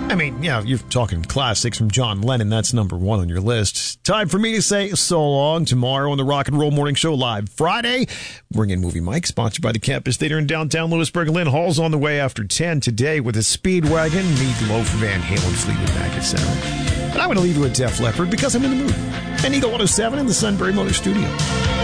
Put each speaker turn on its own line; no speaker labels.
I mean, yeah, you're talking classics from John Lennon. That's number one on your list. Time for me to say so long. Tomorrow on the Rock and Roll Morning Show live Friday. Bring in Movie Mike, sponsored by the Campus Theater in downtown Lewisburg. Lynn Hall's on the way after 10 today with a Speedwagon. Meatloaf, Van Halen, Fleetwood Mac, etc. And I'm going to leave you with Def Leppard because I'm in the mood. And Eagle 107 in the Sunbury Motor Studio.